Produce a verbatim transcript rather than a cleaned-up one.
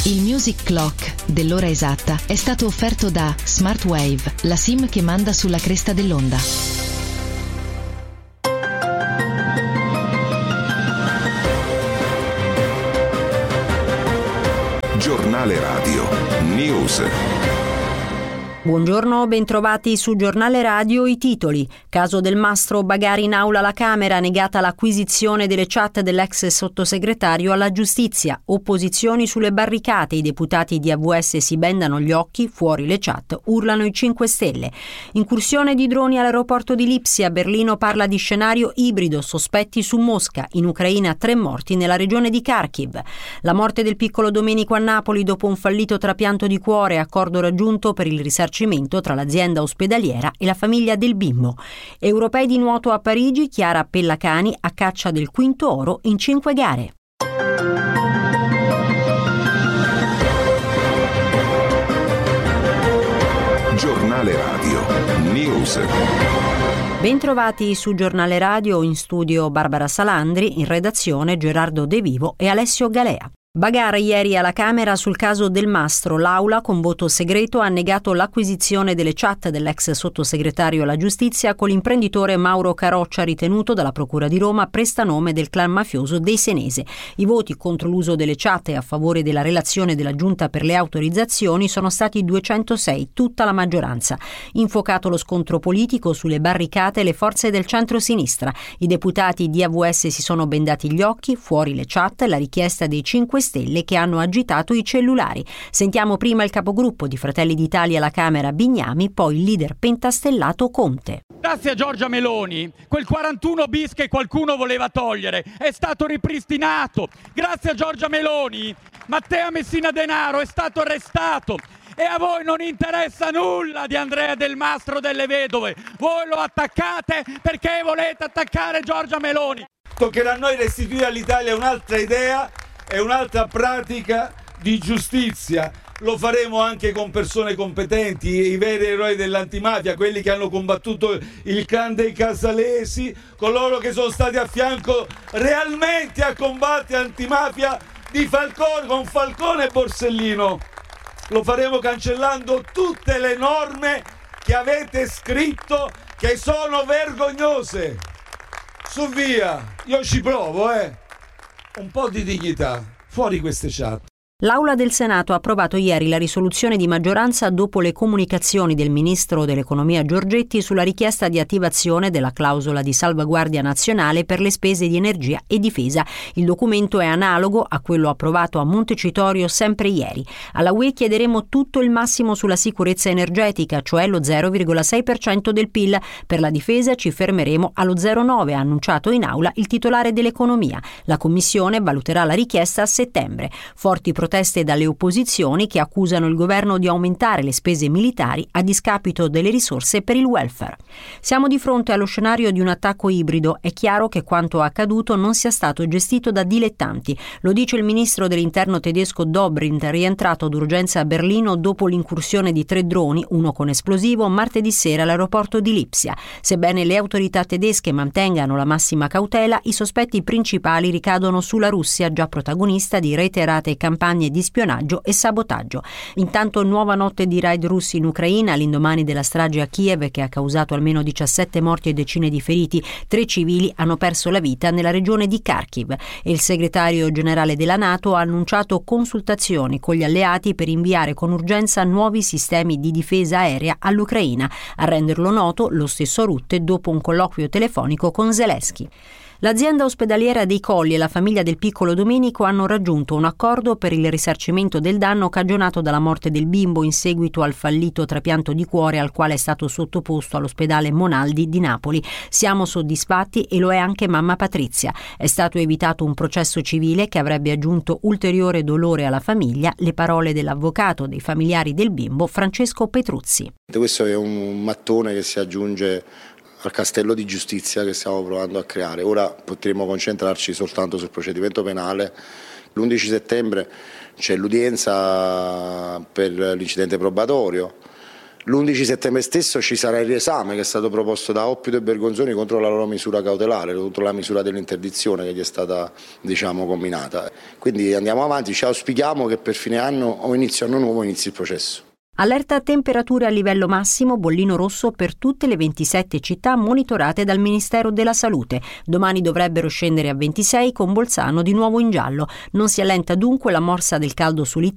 Il Music Clock dell'ora esatta è stato offerto da Smartwave, la SIM che manda sulla cresta dell'onda. Giornale Radio News. Buongiorno, bentrovati su Giornale Radio. I titoli: caso Del Mastro, bagarre in aula alla Camera, negata l'acquisizione delle chat dell'ex sottosegretario alla giustizia, opposizioni sulle barricate, i deputati di A V S si bendano gli occhi, fuori le chat, urlano i cinque Stelle. Incursione di droni all'aeroporto di Lipsia, Berlino parla di scenario ibrido, sospetti su Mosca, in Ucraina tre morti nella regione di Kharkiv. La morte del piccolo Domenico a Napoli dopo un fallito trapianto di cuore, accordo raggiunto per il risarcimento tra l'azienda ospedaliera e la famiglia del bimbo. Europei di nuoto a Parigi, Chiara Pellacani a caccia del quinto oro in cinque gare. Giornale Radio News. Bentrovati su Giornale Radio, in studio Barbara Salandri, in redazione Gerardo De Vivo e Alessio Galea. Bagarre ieri alla Camera sul caso Del Mastro. L'Aula, con voto segreto, ha negato l'acquisizione delle chat dell'ex sottosegretario alla giustizia con l'imprenditore Mauro Caroccia, ritenuto dalla Procura di Roma prestanome del clan mafioso dei Senese. I voti contro l'uso delle chat e a favore della relazione della Giunta per le autorizzazioni sono stati duecentosei, tutta la maggioranza. Infuocato lo scontro politico, sulle barricate le forze del centro-sinistra. I deputati di A V S si sono bendati gli occhi, fuori le chat, la richiesta dei cinque Stelle che hanno agitato i cellulari. Sentiamo prima il capogruppo di Fratelli d'Italia alla Camera Bignami, poi il leader pentastellato Conte. Grazie a Giorgia Meloni, quel quarantuno bis che qualcuno voleva togliere è stato ripristinato. Grazie a Giorgia Meloni, Matteo Messina Denaro è stato arrestato. E a voi non interessa nulla di Andrea Del Mastro delle Vedove. Voi lo attaccate perché volete attaccare Giorgia Meloni. Toccherà a noi restituire all'Italia un'altra idea e un'altra pratica di giustizia. Lo faremo anche con persone competenti, i veri eroi dell'antimafia, quelli che hanno combattuto il clan dei Casalesi, coloro che sono stati a fianco realmente a combattere antimafia di Falcone, con Falcone e Borsellino. Lo faremo cancellando tutte le norme che avete scritto che sono vergognose. Su via, io ci provo, eh. Un po' di dignità, fuori queste chat. L'Aula del Senato ha approvato ieri la risoluzione di maggioranza dopo le comunicazioni del ministro dell'Economia Giorgetti sulla richiesta di attivazione della clausola di salvaguardia nazionale per le spese di energia e difesa. Il documento è analogo a quello approvato a Montecitorio sempre ieri. Alla U E chiederemo tutto il massimo sulla sicurezza energetica, cioè lo zero virgola sei per cento del P I L. Per la difesa ci fermeremo allo zero virgola nove, ha annunciato in aula il titolare dell'economia. La Commissione valuterà la richiesta a settembre. Forti proteste dalle opposizioni che accusano il governo di aumentare le spese militari a discapito delle risorse per il welfare. Siamo di fronte allo scenario di un attacco ibrido. È chiaro che quanto accaduto non sia stato gestito da dilettanti. Lo dice il ministro dell'interno tedesco Dobrindt, rientrato d'urgenza a Berlino dopo l'incursione di tre droni, uno con esplosivo, martedì sera all'aeroporto di Lipsia. Sebbene le autorità tedesche mantengano la massima cautela, i sospetti principali ricadono sulla Russia, già protagonista di reiterate campagne di spionaggio e sabotaggio. Intanto nuova notte di raid russi in Ucraina all'indomani della strage a Kiev che ha causato almeno diciassette morti e decine di feriti. Tre civili hanno perso la vita nella regione di Kharkiv e il segretario generale della NATO ha annunciato consultazioni con gli alleati per inviare con urgenza nuovi sistemi di difesa aerea all'Ucraina. A renderlo noto lo stesso Rutte dopo un colloquio telefonico con Zelensky. L'azienda ospedaliera dei Colli e la famiglia del piccolo Domenico hanno raggiunto un accordo per il risarcimento del danno cagionato dalla morte del bimbo in seguito al fallito trapianto di cuore al quale è stato sottoposto all'ospedale Monaldi di Napoli. Siamo soddisfatti e lo è anche mamma Patrizia. È stato evitato un processo civile che avrebbe aggiunto ulteriore dolore alla famiglia, le parole dell'avvocato dei familiari del bimbo Francesco Petruzzi. Questo è un mattone che si aggiunge al castello di giustizia che stiamo provando a creare. Ora potremo concentrarci soltanto sul procedimento penale. L'undici settembre c'è l'udienza per l'incidente probatorio, L'undici settembre stesso ci sarà il riesame che è stato proposto da Oppito e Bergonzoni contro la loro misura cautelare, contro la misura dell'interdizione che gli è stata, diciamo, comminata. Quindi andiamo avanti, ci auspichiamo che per fine anno o inizio anno nuovo inizi il processo. Allerta temperature a livello massimo, bollino rosso per tutte le ventisette città monitorate dal Ministero della Salute. Domani dovrebbero scendere a ventisei, con Bolzano di nuovo in giallo. Non si allenta dunque la morsa del caldo sull'Italia.